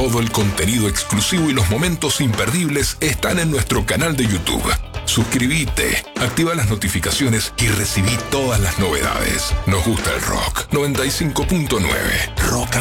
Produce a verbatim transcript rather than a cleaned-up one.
Todo el contenido exclusivo y los momentos imperdibles están en nuestro canal de YouTube. Suscríbete, activa las notificaciones y recibí todas las novedades. Nos gusta el rock. noventa y cinco punto nueve. Rock